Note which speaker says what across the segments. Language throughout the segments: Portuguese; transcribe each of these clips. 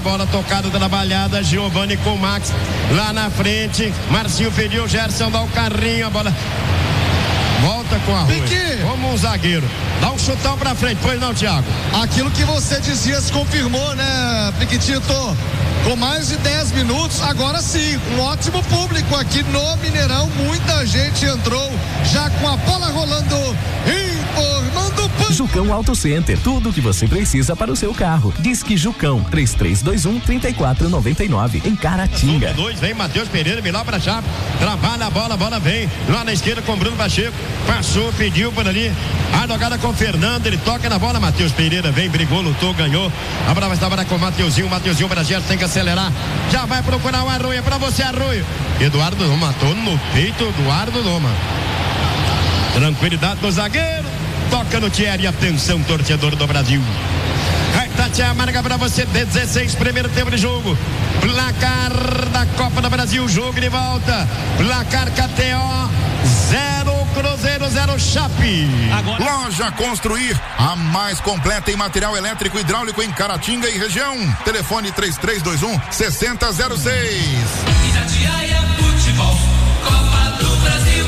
Speaker 1: bola tocada, trabalhada, Giovani com o Max, lá na frente, Marcinho pediu, Gerson dá o carrinho, a bola volta com a Rui, como um zagueiro, dá um chutão pra frente, pois não, Thiago?
Speaker 2: Aquilo que você dizia se confirmou, né, Piquitito? Com mais de 10 minutos, agora sim, um ótimo público aqui no Mineirão, muita gente entrou, já com a bola rolando, informando
Speaker 3: Jucão Auto Center, tudo o que você precisa para o seu carro. Disque Jucão, 3321-3499, em Caratinga.
Speaker 1: Vem Matheus Pereira, Milão pra chave, trabalha a bola vem, lá na esquerda com Bruno Pacheco, passou, pediu por ali, a jogada com o Fernando, ele toca na bola, Matheus Pereira vem, brigou, lutou, ganhou, a bola vai estar com o Mateuzinho para Gerson, tem que acelerar, já vai procurar o Arroio, é pra você, Arroio. Eduardo Loma, matou no peito, Eduardo Loma. Tranquilidade do zagueiro, toca no Thierry, atenção, torcedor do Brasil. Tatiana marca pra você, 16, primeiro tempo de jogo. Placar da Copa do Brasil, jogo de volta. Placar KTO, 0 Cruzeiro, 0 Chape.
Speaker 4: Agora... Loja Construir, a mais completa em material elétrico e hidráulico em Caratinga e região. Telefone 3321-6006.
Speaker 5: Itatiaia Futebol, Copa do Brasil.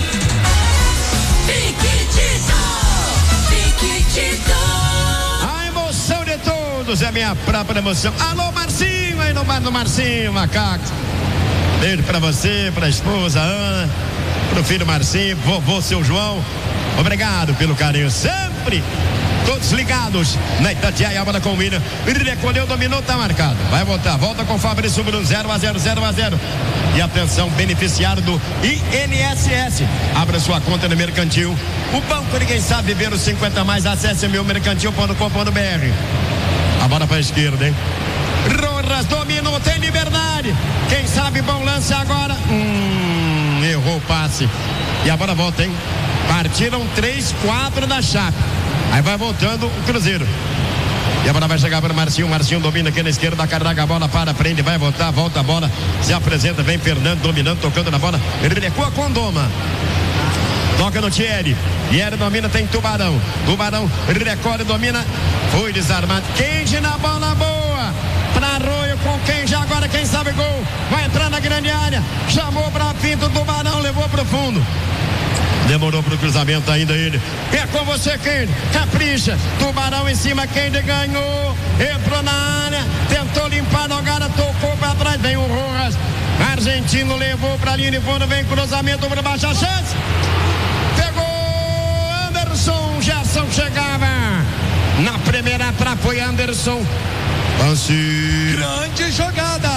Speaker 1: A emoção de todos é minha própria emoção. Alô, Marcinho, aí no bar do Marcinho, macaco. Beijo pra você, pra esposa Ana, pro filho Marcinho, vovô seu João. Obrigado pelo carinho sempre. Todos ligados na Itatiaia, a bola com o William. Ele recolheu, dominou, tá marcado. Vai voltar, volta com o Fabrício Bruno, 0-0. E atenção, beneficiário do INSS. Abra sua conta no Mercantil. O banco, ninguém sabe viver os 50 mais. Acesse mercantil.com.br. A bola pra esquerda, hein? Rojas dominou, tem liberdade. Quem sabe bom lance agora. Errou o passe. E a bola volta, hein? Partiram 3-4 da Chape. Aí vai voltando o Cruzeiro. E a bola vai chegar para o Marcinho. Marcinho domina aqui na esquerda, carrega a bola, prende, vai voltar, volta a bola. Se apresenta, vem Fernando dominando, tocando na bola. Ele recua com Doma. Toca no Thierry. Thierry domina, tem Tubarão. Tubarão recolhe, domina. Foi desarmado. Kenji na bola boa. Para Arroio com Kenji. Agora quem sabe gol. Vai entrar na grande área. Chamou para Pinto. Tubarão levou para o fundo. Demorou pro cruzamento ainda ele. É com você, Kendi. Capricha. Tubarão em cima, Kendi ganhou. Entrou na área. Tentou limpar a jogada, tocou para trás. Vem o Rojas. Argentino levou pra linha de fundo. Vem cruzamento para baixo. A chance. Pegou Anderson. Gerson chegava. Na primeira trave foi Anderson. Lance.
Speaker 2: Grande jogada.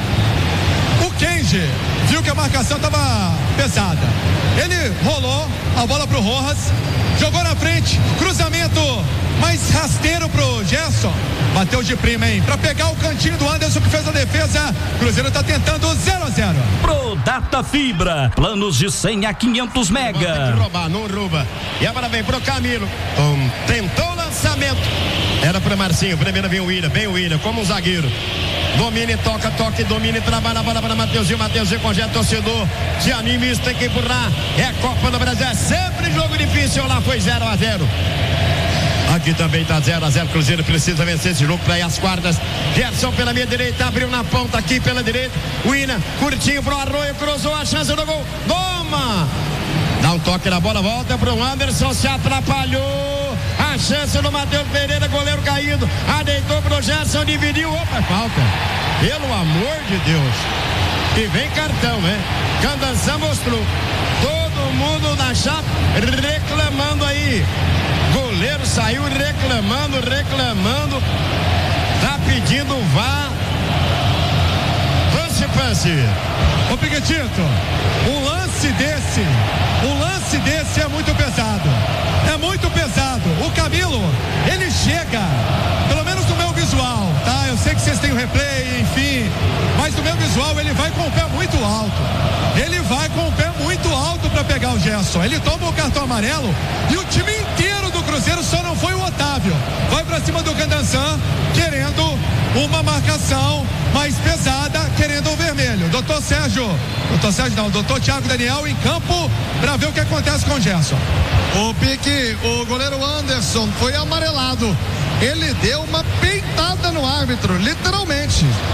Speaker 2: O Kenji viu que a marcação estava pesada. Ele rolou a bola pro Rojas, jogou na frente, cruzamento mais rasteiro pro Gerson. Bateu de prima, hein? Pra pegar o cantinho do Anderson que fez a defesa. Cruzeiro tá tentando 0-0.
Speaker 3: Pro Data Fibra, planos de 100 a 500 mega.
Speaker 1: Tem que roubar, não rouba. E agora vem pro Camilo. Tentou o lançamento. Era pro Marcinho. Primeiro vem o William, como um zagueiro. Domine, toca, domine, trabalha a bola para Mateuzinho. Mateuzinho congela torcedor. Se anime, isso tem que empurrar. É Copa do Brasil, é sempre jogo difícil. Lá foi 0-0. Aqui também tá 0-0. Cruzeiro precisa vencer esse jogo para ir às quartas. Gerson pela minha direita, abriu na ponta aqui pela direita. William, curtinho pro Arroio, cruzou a chance do gol. Toma! Dá um toque na bola, volta pro Anderson, se atrapalhou. A chance do Matheus Pereira, goleiro caído. Deitou pro Gerson, dividiu. Opa, falta. Pelo amor de Deus. E vem cartão, né? Candançã mostrou. Todo mundo na Chape reclamando aí. Goleiro saiu reclamando. Tá pedindo VAR. Pance.
Speaker 2: Ô Piquetito, um lance desse é muito pesado. É muito pesado. O Camilo, ele chega, pelo menos no meu visual, tá? Eu sei que vocês têm o replay, enfim, mas no meu visual ele vai com o pé muito alto. Ele vai com o pé muito alto pra pegar o Gerson. Ele toma o cartão amarelo e o time inteiro do Cruzeiro, só não foi o Otávio. Vai pra cima do Candançã, querendo uma marcação mais pesada, querendo o vermelho. Doutor Thiago Daniel em campo pra ver o que acontece com o Gerson.
Speaker 6: O Pique, o goleiro Anderson foi amarelado. Ele deu uma peitada no árbitro, literalmente.